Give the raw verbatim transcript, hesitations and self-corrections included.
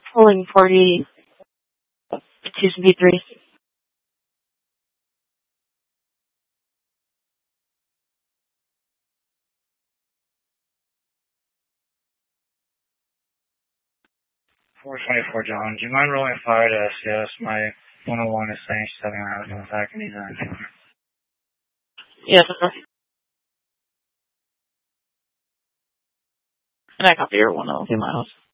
Pulling forty, two B three. four twenty-four, John. Do you mind rolling fire to S C S? My one oh one is saying she's having a heart attack and he's in. Yes, sir. And I copy your one oh two miles.